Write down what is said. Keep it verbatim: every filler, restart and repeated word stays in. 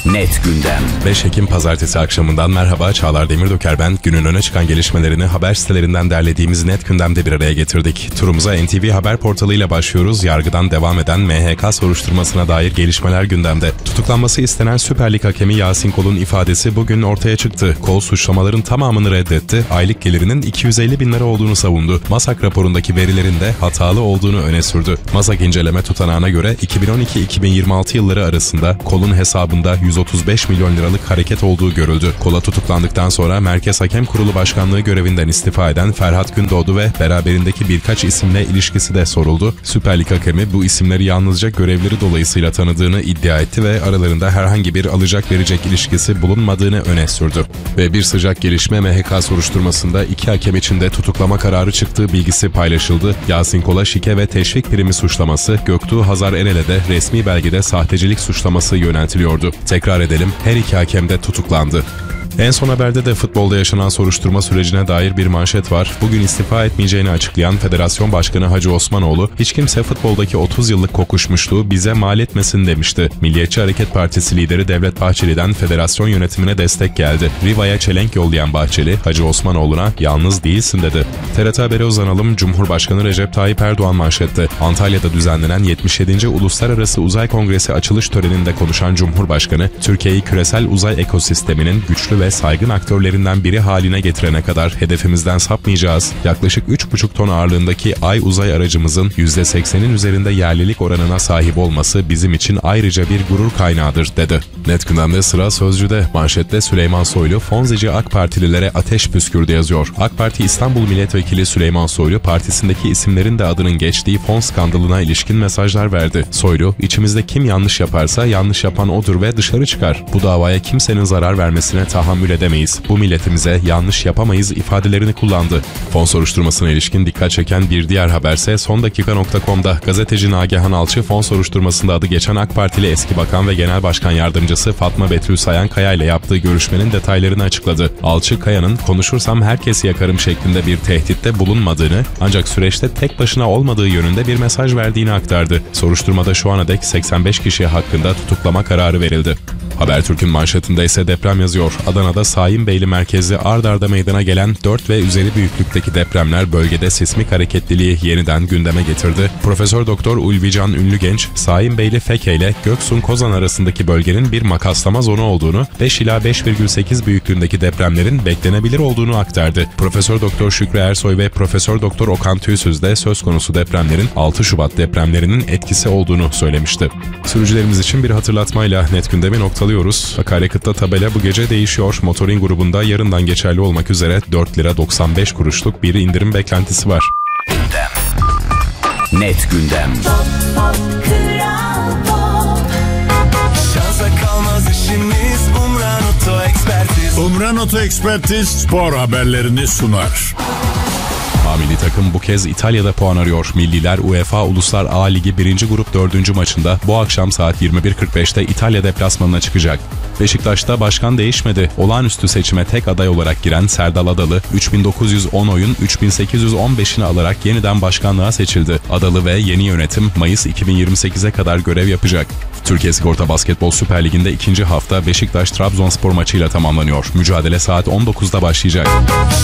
Net Gündem. beş Ekim Pazartesi akşamından merhaba, Çağlar Demirdöker ben. Günün öne çıkan gelişmelerini haber sitelerinden derlediğimiz Net Gündem'de bir araya getirdik. Turumuza N T V Haber portalı ile başlıyoruz. Yargıdan devam eden M H K soruşturmasına dair gelişmeler gündemde. Tutuklanması istenen Süper Lig hakemi Yasin Kol'un ifadesi bugün ortaya çıktı. Kol suçlamaların tamamını reddetti. Aylık gelirinin iki yüz elli bin lira olduğunu savundu. MASAK raporundaki verilerin de hatalı olduğunu öne sürdü. MASAK inceleme tutanağına göre iki bin on iki iki bin yirmi altı yılları arasında Kol'un hesabında yüz otuz beş milyon liralık hareket olduğu görüldü. Kol'a tutuklandıktan sonra Merkez Hakem Kurulu Başkanlığı görevinden istifa eden Ferhat Gündoğdu ve beraberindeki birkaç isimle ilişkisi de soruldu. Süper Lig hakemi bu isimleri yalnızca görevleri dolayısıyla tanıdığını iddia etti ve aralarında herhangi bir alacak verecek ilişkisi bulunmadığını öne sürdü. Ve bir sıcak gelişme, M H K soruşturmasında iki hakem için de tutuklama kararı çıktığı bilgisi paylaşıldı. Yasin Kol'a şike ve teşvik primi suçlaması, Göktuğ Hazar Erel'e de resmi belgede sahtecilik suçlaması yöneltiliyordu. Tekrar edelim, her iki hakem de tutuklandı. En son haberde de futbolda yaşanan soruşturma sürecine dair bir manşet var. Bugün istifa etmeyeceğini açıklayan Federasyon Başkanı Hacı Osmanoğlu, hiç kimse futboldaki otuz yıllık kokuşmuşluğu bize mal etmesin demişti. Milliyetçi Hareket Partisi lideri Devlet Bahçeli'den federasyon yönetimine destek geldi. Riva'ya çelenk yollayan Bahçeli, Hacı Osmanoğlu'na yalnız değilsin dedi. T R T Haber'e uzanalım. Cumhurbaşkanı Recep Tayyip Erdoğan manşette. Antalya'da düzenlenen yetmiş yedinci Uluslararası Uzay Kongresi açılış töreninde konuşan Cumhurbaşkanı, Türkiye'yi küresel uzay ekosisteminin güçlü ve saygın aktörlerinden biri haline getirene kadar hedefimizden sapmayacağız. Yaklaşık üç buçuk ton ağırlığındaki Ay uzay aracımızın yüzde seksenin üzerinde yerlilik oranına sahip olması bizim için ayrıca bir gurur kaynağıdır dedi. Net Gündem'de sıra Sözcü'de. Manşette Süleyman Soylu, Fonzici AK Partililere ateş püskürdü yazıyor. AK Parti İstanbul Milletvekili Süleyman Soylu, partisindeki isimlerin de adının geçtiği fon skandalına ilişkin mesajlar verdi. Soylu, içimizde kim yanlış yaparsa yanlış yapan odur ve dışarı çıkar. Bu davaya kimsenin zarar vermesine tahammül edemeyiz. Bu milletimize yanlış yapamayız ifadelerini kullandı. Fon soruşturmasına ilişkin dikkat çeken bir diğer haberse sondakika nokta com'da. Gazeteci Nagihan Alçı, fon soruşturmasında adı geçen AK Partili eski bakan ve genel başkan yardımcısı Fatma Betül Sayan Kaya ile yaptığı görüşmenin detaylarını açıkladı. Alçı, Kaya'nın konuşursam herkesi yakarım şeklinde bir tehditte bulunmadığını, ancak süreçte tek başına olmadığı yönünde bir mesaj verdiğini aktardı. Soruşturmada şu ana dek seksen beş kişi hakkında tutuklama kararı verildi. Habertürk'ün manşetinde ise deprem yazıyor. Adana'da Sahinbeyli merkezli ard arda meydana gelen dört ve üzeri büyüklükteki depremler bölgede sismik hareketliliği yeniden gündeme getirdi. Profesör Doktor Ulvican Ünlügenç, Sahinbeyli Feke ile Göksun-Kozan arasındaki bölgenin bir makaslama zonu olduğunu, beş ila beş virgül sekiz büyüklüğündeki depremlerin beklenebilir olduğunu aktardı. Profesör Doktor Şükrü Ersoy ve Profesör Doktor Okan Tüysüz de söz konusu depremlerin altı Şubat depremlerinin etkisi olduğunu söylemişti. Sürücülerimiz için bir hatırlatmayla Net Gündem'i noktalıyoruz. Akaryakıtta tabela bu gece değişiyor. Motorin grubunda yarından geçerli olmak üzere dört lira doksan beş kuruşluk bir indirim beklentisi var. Gündem. Net Gündem. Şansa kalmaz işimiz, Umran Oto Ekspertiz. Umran Oto Ekspertiz spor haberlerini sunar. A milli takım bu kez İtalya'da puan arıyor. Milliler UEFA Uluslar A Ligi birinci grup dördüncü maçında bu akşam saat yirmi bir kırk beşte İtalya deplasmanına çıkacak. Beşiktaş'ta başkan değişmedi. Olağanüstü seçime tek aday olarak giren Serdal Adalı, üç bin dokuz yüz on oyun üç bin sekiz yüz on beşini alarak yeniden başkanlığa seçildi. Adalı ve yeni yönetim Mayıs iki bin yirmi sekize kadar görev yapacak. Türkiye Sigorta Basketbol Süper Ligi'nde ikinci hafta Beşiktaş-Trabzonspor maçıyla tamamlanıyor. Mücadele saat on dokuzda başlayacak.